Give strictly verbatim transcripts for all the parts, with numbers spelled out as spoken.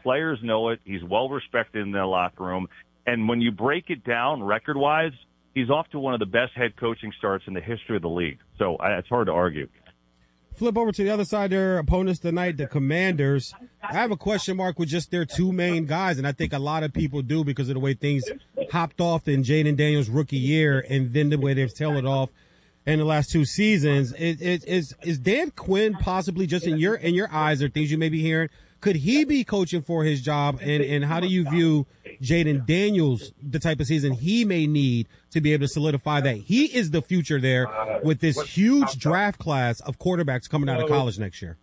players know it. He's well respected in the locker room. And when you break it down record-wise, he's off to one of the best head coaching starts in the history of the league. So I, it's hard to argue. Flip over to the other side, their opponents tonight, the Commanders. I have a question mark with just their two main guys, and I think a lot of people do because of the way things hopped off in Jaden Daniels' rookie year and then the way they've tailed off in the last two seasons. Is, is, is, is Dan Quinn possibly, just in your in your eyes or things you may be hearing, could he be coaching for his job, and, and how do you view Jaden Daniels, the type of season he may need to be able to solidify that he is the future there with this huge draft class of quarterbacks coming out of college next year?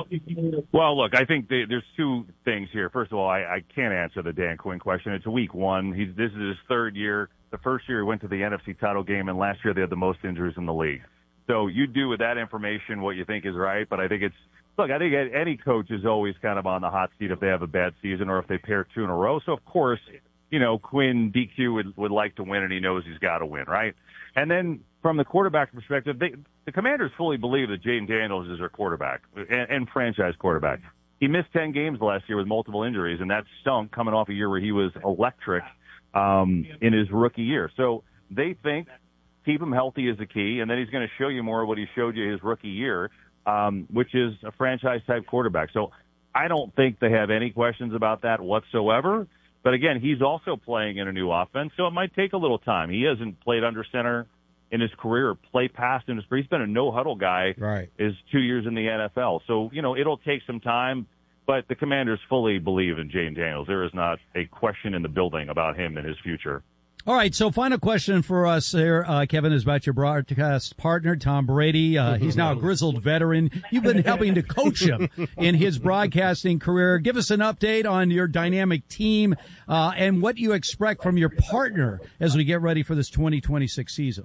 Well, look, I think they, there's two things here. First of all, I, I can't answer the Dan Quinn question. It's week one. He's, this is his third year. The first year he went to the N F C title game, and last year they had the most injuries in the league. So you do with that information what you think is right, but I think it's, look, I think any coach is always kind of on the hot seat if they have a bad season or if they pair two in a row. So, of course, you know, Quinn, D Q would, would like to win, and he knows he's got to win, right? And then from the quarterback perspective, they, the Commanders fully believe that Jaden Daniels is their quarterback and, and franchise quarterback. He missed ten games last year with multiple injuries, and that stunk coming off a year where he was electric um, in his rookie year. So they think keep him healthy is the key, and then he's going to show you more of what he showed you his rookie year, um, which is a franchise-type quarterback. So I don't think they have any questions about that whatsoever. But, again, he's also playing in a new offense, so it might take a little time. He hasn't played under center in his career or play past in his career. He's been a no-huddle guy right. his two years in the N F L. So, you know, it'll take some time. But the Commanders fully believe in Jaden Daniels. There is not a question in the building about him and his future. All right, so final question for us here, uh, Kevin, is about your broadcast partner, Tom Brady. Uh, he's now a grizzled veteran. You've been helping to coach him in his broadcasting career. Give us an update on your dynamic team uh, and what you expect from your partner as we get ready for this twenty twenty-six season.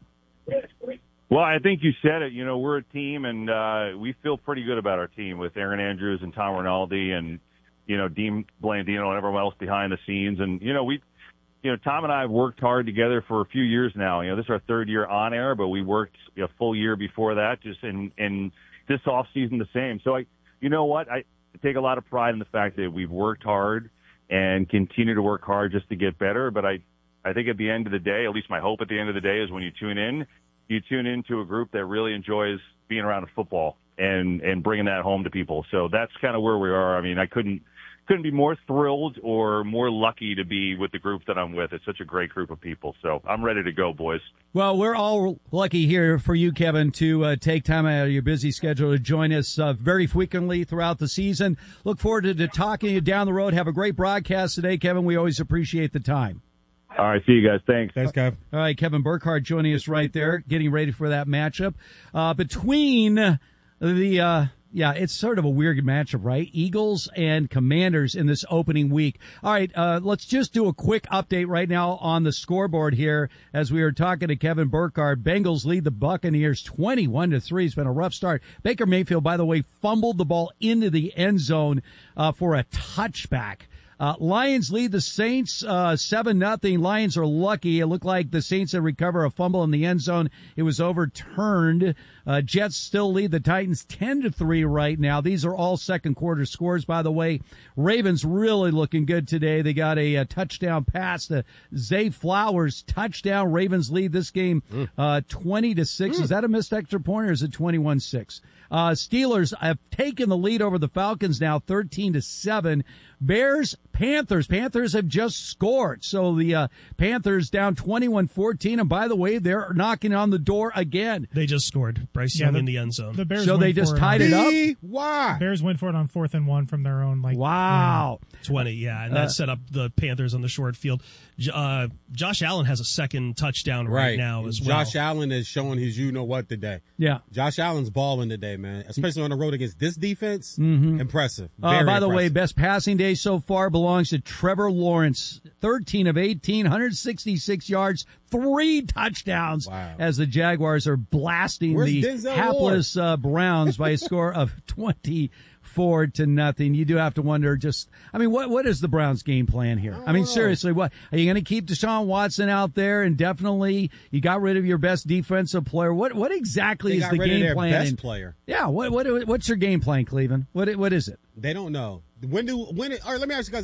Well, I think you said it. You know, we're a team, and uh, we feel pretty good about our team with Aaron Andrews and Tom Rinaldi and, you know, Dean Blandino and everyone else behind the scenes. And, you know, we – You know, Tom and I have worked hard together for a few years now. You know, this is our third year on air, but we worked a full year before that, just in, in this off season the same. So I, you know what, I take a lot of pride in the fact that we've worked hard and continue to work hard just to get better. But I, I think at the end of the day, at least my hope at the end of the day is when you tune in, you tune into a group that really enjoys being around football and, and bringing that home to people. So that's kind of where we are. I mean, I couldn't, Couldn't be more thrilled or more lucky to be with the group that I'm with. It's such a great group of people. So I'm ready to go, boys. Well, we're all lucky here for you, Kevin, to uh, take time out of your busy schedule to join us uh, very frequently throughout the season. Look forward to, to talking to you down the road. Have a great broadcast today, Kevin. We always appreciate the time. All right, see you guys. Thanks. Thanks, Kev. All right, Kevin Burkhardt joining us right there, getting ready for that matchup. Uh, between the... Uh, Yeah, it's sort of a weird matchup, right? Eagles and Commanders in this opening week. All right, uh, let's just do a quick update right now on the scoreboard here as we were talking to Kevin Burkhardt. Bengals lead the Buccaneers twenty-one to three. It's been a rough start. Baker Mayfield, by the way, fumbled the ball into the end zone uh, for a touchback. Uh, Lions lead the Saints, uh, seven nothing. Lions are lucky. It looked like the Saints had recovered a fumble in the end zone. It was overturned. Uh, Jets still lead the Titans ten to three right now. These are all second quarter scores, by the way. Ravens really looking good today. They got a, a touchdown pass to Zay Flowers. Touchdown. Ravens lead this game, uh, twenty to six. Mm. Is that a missed extra point or is it twenty-one six? Uh, Steelers have taken the lead over the Falcons now, thirteen to seven. Bears, Panthers. Panthers have just scored. So the uh, Panthers down twenty-one fourteen. And by the way, they're knocking on the door again. They just scored. Bryce yeah, Young the, in the end zone. The Bears so they just tied it up? Why? Bears went for it on fourth and one from their own. Like Wow. line. twenty, yeah. And that uh, set up the Panthers on the short field. Uh, Josh Allen has a second touchdown right, right now as well. Josh Allen is showing his you-know-what today. Yeah. Josh Allen's balling today, man, especially on the road against this defense. Mm-hmm. Impressive. Uh, by Very the impressive. way, best passing day so far belongs to Trevor Lawrence. thirteen of eighteen, one hundred sixty-six yards, three touchdowns Wow. as the Jaguars are blasting Where's the Denzel hapless uh, Browns by a score of twenty-four to nothing. You do have to wonder just, I mean, what what is the Browns' game plan here? I, I mean, know. seriously, what are you going to keep Deshaun Watson out there indefinitely? You got rid of your best defensive player. What what exactly they is got the rid game of their plan? best And- player. Yeah, what what what's your game plan, Cleveland? What what is it? They don't know. When do when? It, all right, let me ask you guys.